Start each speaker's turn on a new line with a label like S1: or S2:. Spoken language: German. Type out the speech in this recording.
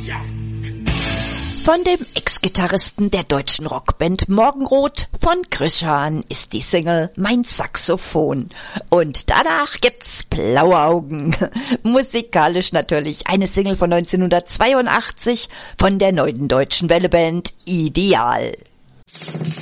S1: Von dem Ex-Gitarristen der deutschen Rockband Morgenrot von Krishan ist die Single Mein Saxophon. Und danach gibt's Blaue Augen. Musikalisch natürlich eine Single von 1982 von der neuen deutschen Welleband Ideal.